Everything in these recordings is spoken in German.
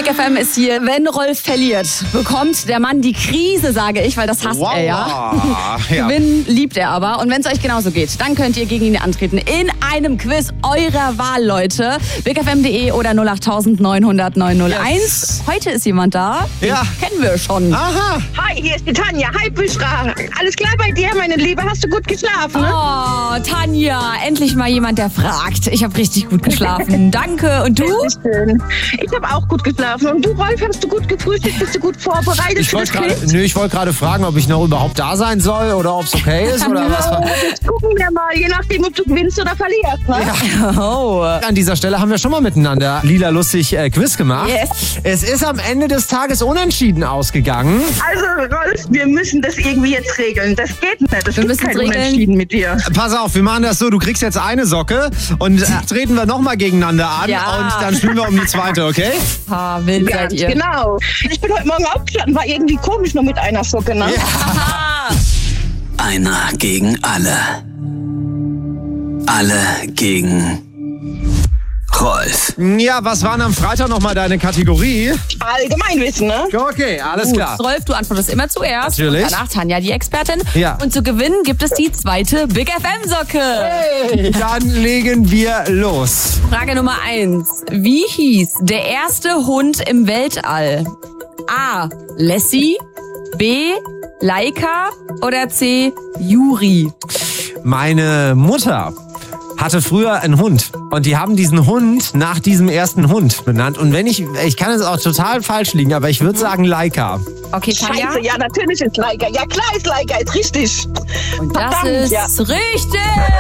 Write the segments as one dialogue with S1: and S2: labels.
S1: Big FM ist hier. Wenn Rolf verliert, bekommt der Mann die Krise, sage ich, weil das hasst er ja. Gewinnen liebt er aber. Und wenn es euch genauso geht, dann könnt ihr gegen ihn antreten in einem Quiz eurer Wahl, Leute. bigfm.de oder 08000 900 901. Yes. Heute ist jemand da. Den kennen wir schon.
S2: Aha. Hi, hier ist die Tanja. Hi, Büschra. Alles klar bei dir, meine Liebe? Hast du gut geschlafen? Ne?
S1: Oh, Tanja. Endlich mal jemand, der fragt. Ich habe richtig gut geschlafen. Danke. Und du?
S2: Schön. Ich habe auch gut geschlafen. Und du, Rolf, hast du gut gefrühstückt? Bist du gut vorbereitet für das Quiz?
S3: Ich wollte gerade fragen, ob ich noch überhaupt da sein soll oder ob es okay ist. Oder was.
S2: Jetzt gucken wir mal, je nachdem, ob du gewinnst oder verlierst. Ne?
S3: Ja. Oh. An dieser Stelle haben wir schon mal miteinander Lila lustig Quiz gemacht.
S1: Yes.
S3: Es ist am Ende des Tages unentschieden ausgegangen.
S2: Also, Rolf, wir müssen das irgendwie jetzt regeln. Das geht nicht. Das
S1: wir müssen
S2: kein
S1: regeln.
S2: Unentschieden mit dir.
S3: Pass auf, wir machen das so, du kriegst jetzt eine Socke und treten wir nochmal gegeneinander an und dann spielen wir um die zweite, okay?
S1: Wild seid ihr.
S2: Genau. Ich bin heute Morgen aufgestanden, war irgendwie komisch nur mit einer Socke, ne?
S3: Ja.
S4: Einer gegen alle. Alle gegen Rolf.
S3: Ja, was war denn am Freitag nochmal deine Kategorie?
S2: Allgemeinwissen, ne?
S3: Okay, alles klar.
S1: Rolf, du antwortest immer zuerst.
S3: Natürlich.
S1: Und danach Tanja, die Expertin.
S3: Ja.
S1: Und zu gewinnen gibt es die zweite Big FM-Socke.
S3: Hey, dann legen wir los.
S1: Frage Nummer 1. Wie hieß der erste Hund im Weltall? A. Lassie, B. Laika oder C. Yuri?
S3: Meine Mutter hatte früher einen Hund und die haben diesen Hund nach diesem ersten Hund benannt. Und wenn ich kann es auch total falsch liegen, aber ich würde sagen Laika.
S1: Okay, Tanja?
S2: Scheiße, ja, natürlich ist Laika. Ja, klar ist Laika, ist richtig.
S1: Und das ist richtig!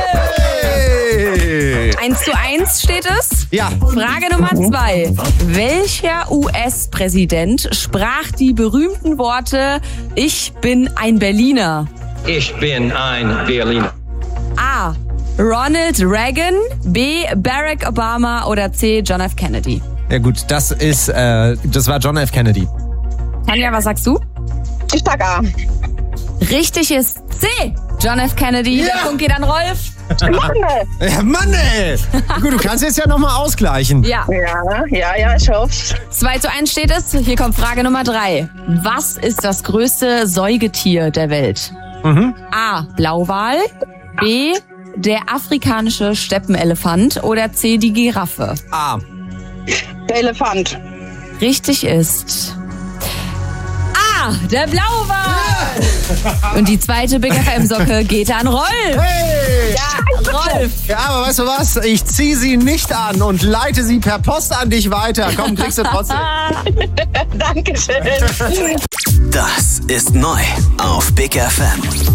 S3: Hey.
S1: 1:1 steht es.
S3: Ja.
S1: Frage Nummer 2. Welcher US-Präsident sprach die berühmten Worte "Ich bin ein Berliner"?
S5: Ich bin ein Berliner.
S1: A. Ronald Reagan, B. Barack Obama oder C. John F. Kennedy?
S3: Ja gut, das war John F. Kennedy.
S1: Tanja, was sagst du?
S2: Ich sag A.
S1: Richtig ist C. John F. Kennedy.
S3: Ja.
S1: Der Punkt geht an Rolf.
S3: Ja, Mann, ey. Gut, du kannst jetzt ja nochmal ausgleichen.
S1: Ja.
S2: Ja, ich hoffe.
S1: 2:1 steht es. Hier kommt Frage Nummer 3. Was ist das größte Säugetier der Welt? A. Blauwal, B. der afrikanische Steppenelefant oder C. die Giraffe?
S3: A.
S2: Der Elefant.
S1: Richtig ist A. der Blauwal. Yeah. Und die zweite Big FM-Socke geht an Rolf.
S3: Hey.
S1: Ja, Rolf.
S3: Ja, aber weißt du was? Ich ziehe sie nicht an und leite sie per Post an dich weiter. Komm, kriegst du trotzdem.
S2: Dankeschön.
S4: Das ist neu auf Big FM.